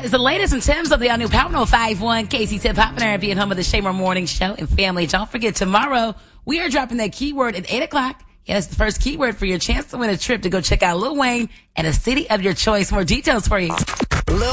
It's the latest in terms of the all-new Power 105.1 Casey Tip Hoppin' and being home of the Shamer Morning Show. And family, don't forget, tomorrow we are dropping that keyword at 8 o'clock. Yeah, that's the first keyword for your chance to win a trip to go check out Lil Wayne and a city of your choice. More details for you.